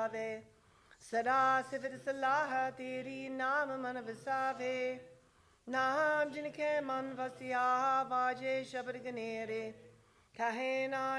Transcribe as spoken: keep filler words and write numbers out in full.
ਆਵੇ। ਸਦਾ ਸਿਫਤ ਸਲਾਹ ਤੇਰੀ ਨਾਮ ਮਨ ਵਸਾਵੇ। ਨਾਮ ਜਿਨ ਕੇ ਮਨ ਵਸਿਆ ਬਾਜੇ ਸ਼ਬਦ ਗਨੇਰੇ ਕਹੇ ਨਾ